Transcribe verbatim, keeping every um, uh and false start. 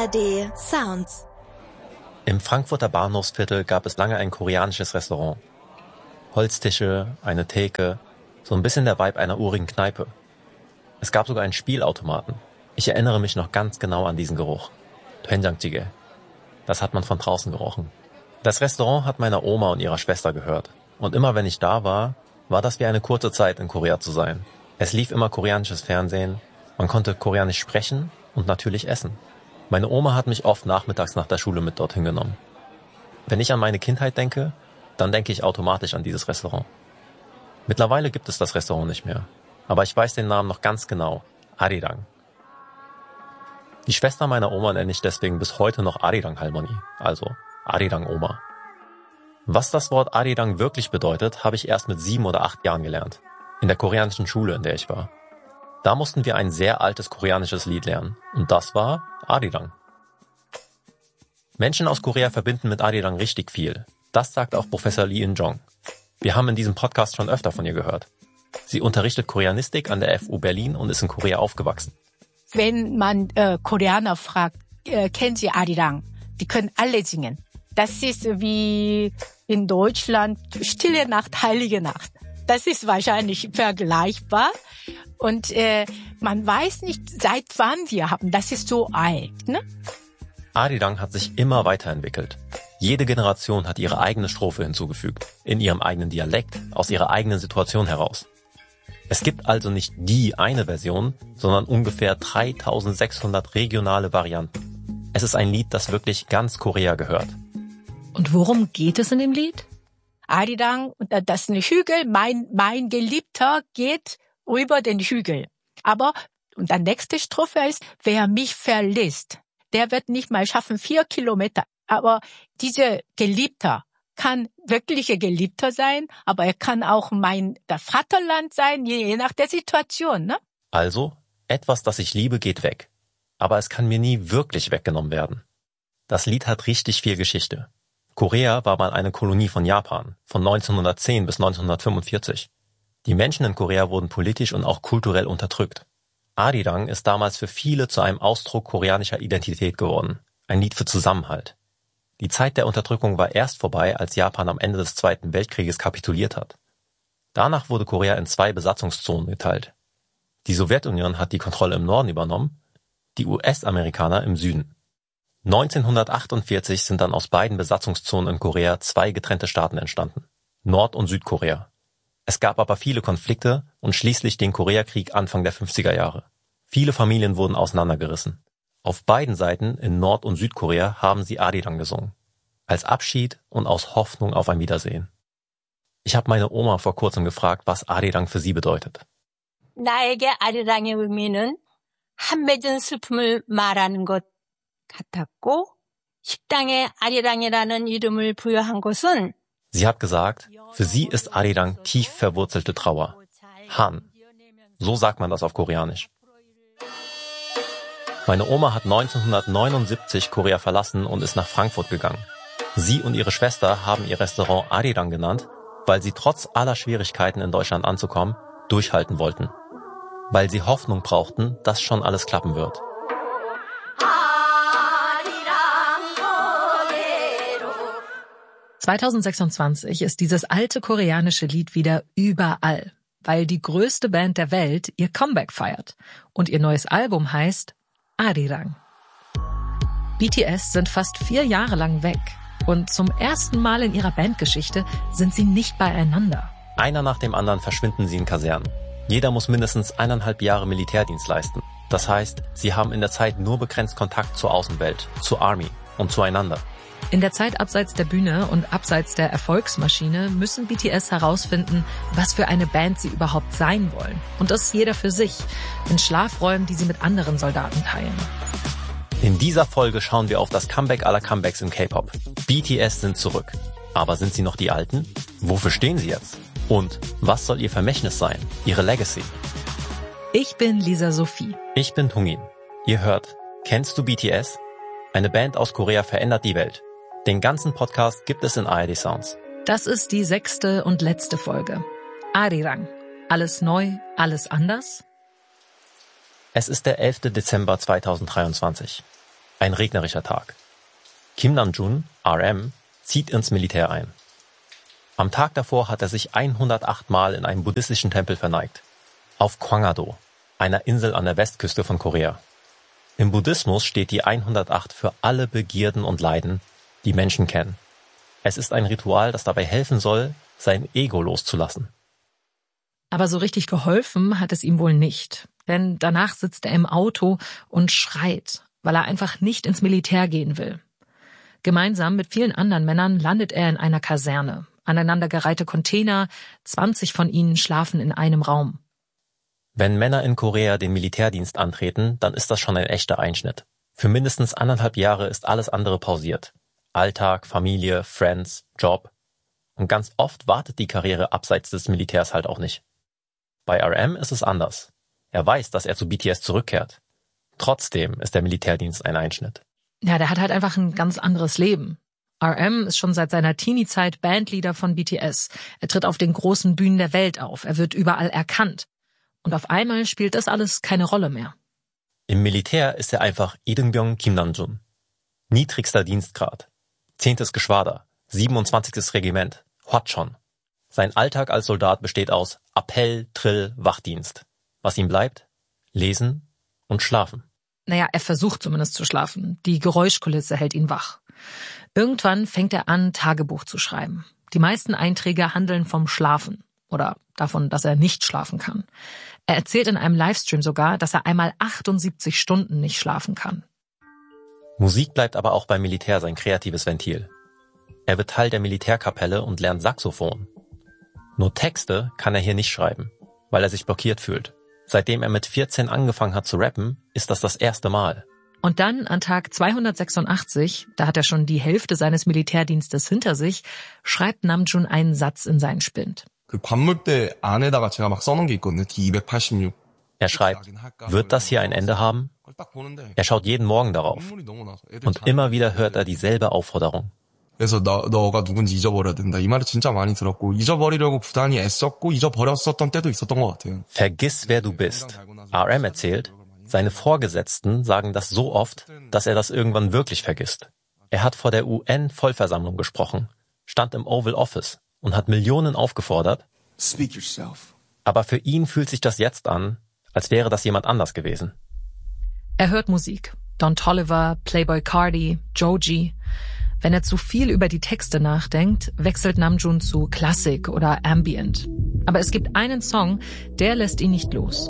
A R D Sounds. Im Frankfurter Bahnhofsviertel gab es lange ein koreanisches Restaurant. Holztische, eine Theke, so ein bisschen der Vibe einer urigen Kneipe. Es gab sogar einen Spielautomaten. Ich erinnere mich noch ganz genau an diesen Geruch. Doenjangjjigae. Das hat man von draußen gerochen. Das Restaurant hat meiner Oma und ihrer Schwester gehört. Und immer wenn ich da war, war das wie eine kurze Zeit in Korea zu sein. Es lief immer koreanisches Fernsehen, man konnte koreanisch sprechen und natürlich essen. Meine Oma hat mich oft nachmittags nach der Schule mit dorthin genommen. Wenn ich an meine Kindheit denke, dann denke ich automatisch an dieses Restaurant. Mittlerweile gibt es das Restaurant nicht mehr, aber ich weiß den Namen noch ganz genau, Arirang. Die Schwester meiner Oma nenne ich deswegen bis heute noch Arirang Halmoni, also Arirang Oma. Was das Wort Arirang wirklich bedeutet, habe ich erst mit sieben oder acht Jahren gelernt, in der koreanischen Schule, in der ich war. Da mussten wir ein sehr altes koreanisches Lied lernen, und das war Arirang. Menschen aus Korea verbinden mit Arirang richtig viel. Das sagt auch Professor Lee In-jong. Wir haben in diesem Podcast schon öfter von ihr gehört. Sie unterrichtet Koreanistik an der F U Berlin und ist in Korea aufgewachsen. Wenn man äh, Koreaner fragt, äh, kennen Sie Arirang? Die können alle singen. Das ist wie in Deutschland Stille Nacht, Heilige Nacht. Das ist wahrscheinlich vergleichbar. Und äh, man weiß nicht, seit wann wir haben. Das ist so alt, ne? Arirang hat sich immer weiterentwickelt. Jede Generation hat ihre eigene Strophe hinzugefügt, in ihrem eigenen Dialekt, aus ihrer eigenen Situation heraus. Es gibt also nicht die eine Version, sondern ungefähr dreitausendsechshundert regionale Varianten. Es ist ein Lied, das wirklich ganz Korea gehört. Und worum geht es in dem Lied? Arirang, das ist ein Hügel, mein, mein Geliebter geht über den Hügel. Aber, und die nächste Strophe ist, wer mich verlässt, der wird nicht mal schaffen, vier Kilometer. Aber dieser Geliebter kann wirkliche Geliebter sein, aber er kann auch mein der Vaterland sein, je, je nach der Situation, ne? Also, etwas, das ich liebe, geht weg. Aber es kann mir nie wirklich weggenommen werden. Das Lied hat richtig viel Geschichte. Korea war mal eine Kolonie von Japan, von neunzehnhundertzehn bis neunzehnhundertfünfundvierzig. Die Menschen in Korea wurden politisch und auch kulturell unterdrückt. Arirang ist damals für viele zu einem Ausdruck koreanischer Identität geworden. Ein Lied für Zusammenhalt. Die Zeit der Unterdrückung war erst vorbei, als Japan am Ende des Zweiten Weltkrieges kapituliert hat. Danach wurde Korea in zwei Besatzungszonen geteilt. Die Sowjetunion hat die Kontrolle im Norden übernommen, die U S-Amerikaner im Süden. neunzehnhundertachtundvierzig sind dann aus beiden Besatzungszonen in Korea zwei getrennte Staaten entstanden, Nord- und Südkorea. Es gab aber viele Konflikte und schließlich den Koreakrieg Anfang der fünfziger Jahre. Viele Familien wurden auseinandergerissen. Auf beiden Seiten, in Nord- und Südkorea, haben sie Arirang gesungen. Als Abschied und aus Hoffnung auf ein Wiedersehen. Ich habe meine Oma vor kurzem gefragt, was Arirang für sie bedeutet. 나에게 아리랑의 의미는 한 맺은 슬픔을 말하는 것 같았고 식당에 아리랑이라는 이름을 부여한 것은 Sie hat gesagt, für sie ist Arirang tief verwurzelte Trauer. Han. So sagt man das auf Koreanisch. Meine Oma hat neunzehnhundertneunundsiebzig Korea verlassen und ist nach Frankfurt gegangen. Sie und ihre Schwester haben ihr Restaurant Arirang genannt, weil sie trotz aller Schwierigkeiten in Deutschland anzukommen, durchhalten wollten. Weil sie Hoffnung brauchten, dass schon alles klappen wird. zweitausendsechsundzwanzig ist dieses alte koreanische Lied wieder überall, weil die größte Band der Welt ihr Comeback feiert und ihr neues Album heißt Arirang. B T S sind fast vier Jahre lang weg und zum ersten Mal in ihrer Bandgeschichte sind sie nicht beieinander. Einer nach dem anderen verschwinden sie in Kasernen. Jeder muss mindestens eineinhalb Jahre Militärdienst leisten. Das heißt, sie haben in der Zeit nur begrenzt Kontakt zur Außenwelt, zur Army und zueinander. In der Zeit abseits der Bühne und abseits der Erfolgsmaschine müssen B T S herausfinden, was für eine Band sie überhaupt sein wollen. Und das jeder für sich, in Schlafräumen, die sie mit anderen Soldaten teilen. In dieser Folge schauen wir auf das Comeback aller Comebacks im K-Pop. B T S sind zurück. Aber sind sie noch die Alten? Wofür stehen sie jetzt? Und was soll ihr Vermächtnis sein? Ihre Legacy? Ich bin Lisa Sophie. Ich bin Tungin. Ihr hört, kennst du B T S? Eine Band aus Korea verändert die Welt. Den ganzen Podcast gibt es in A R D Sounds. Das ist die sechste und letzte Folge. Arirang. Alles neu, alles anders? Es ist der elfte Dezember zweitausenddreiundzwanzig. Ein regnerischer Tag. Kim Namjoon, R M, zieht ins Militär ein. Am Tag davor hat er sich hundertacht Mal in einem buddhistischen Tempel verneigt. Auf Gwanghwa-do, einer Insel an der Westküste von Korea. Im Buddhismus steht die hundertacht für alle Begierden und Leiden, die Menschen kennen. Es ist ein Ritual, das dabei helfen soll, sein Ego loszulassen. Aber so richtig geholfen hat es ihm wohl nicht. Denn danach sitzt er im Auto und schreit, weil er einfach nicht ins Militär gehen will. Gemeinsam mit vielen anderen Männern landet er in einer Kaserne. Aneinandergereihte Container, zwanzig von ihnen schlafen in einem Raum. Wenn Männer in Korea den Militärdienst antreten, dann ist das schon ein echter Einschnitt. Für mindestens anderthalb Jahre ist alles andere pausiert. Alltag, Familie, Friends, Job. Und ganz oft wartet die Karriere abseits des Militärs halt auch nicht. Bei R M ist es anders. Er weiß, dass er zu B T S zurückkehrt. Trotzdem ist der Militärdienst ein Einschnitt. Ja, der hat halt einfach ein ganz anderes Leben. R M ist schon seit seiner Teenie-Zeit Bandleader von B T S. Er tritt auf den großen Bühnen der Welt auf. Er wird überall erkannt. Und auf einmal spielt das alles keine Rolle mehr. Im Militär ist er einfach Lee-deung-byeong Kim Namjoon. Niedrigster Dienstgrad. Zehntes Geschwader. siebenundzwanzigstes Regiment. Hwachon. Sein Alltag als Soldat besteht aus Appell, Drill, Wachdienst. Was ihm bleibt? Lesen und schlafen. Naja, er versucht zumindest zu schlafen. Die Geräuschkulisse hält ihn wach. Irgendwann fängt er an, Tagebuch zu schreiben. Die meisten Einträge handeln vom Schlafen oder davon, dass er nicht schlafen kann. Er erzählt in einem Livestream sogar, dass er einmal achtundsiebzig Stunden nicht schlafen kann. Musik bleibt aber auch beim Militär sein kreatives Ventil. Er wird Teil der Militärkapelle und lernt Saxophon. Nur Texte kann er hier nicht schreiben, weil er sich blockiert fühlt. Seitdem er mit vierzehn angefangen hat zu rappen, ist das das erste Mal. Und dann an Tag zweihundertsechsundachtzig, da hat er schon die Hälfte seines Militärdienstes hinter sich, schreibt Namjoon einen Satz in seinen Spind. 그 관물대 안에다가 제가 막 써놓은 게 있거든요. 디 이백팔십육. Er schreibt, wird das hier ein Ende haben? Er schaut jeden Morgen darauf. Und immer wieder hört er dieselbe Aufforderung. 그래서 너, 너가 누군지 잊어버려야 된다. 이 말을 진짜 많이 들었고 잊어버리려고 부단히 애썼고 잊어버렸었던 때도 있었던 것 같아요. Vergiss, wer du bist. R M erzählt, seine Vorgesetzten sagen das so oft, dass er das irgendwann wirklich vergisst. Er hat vor der U N-Vollversammlung gesprochen, stand im Oval Office und hat Millionen aufgefordert. Speak yourself. Aber für ihn fühlt sich das jetzt an, als wäre das jemand anders gewesen. Er hört Musik. Don Toliver, Playboi Carti, Joji. Wenn er zu viel über die Texte nachdenkt, wechselt Namjoon zu Klassik oder Ambient. Aber es gibt einen Song, der lässt ihn nicht los.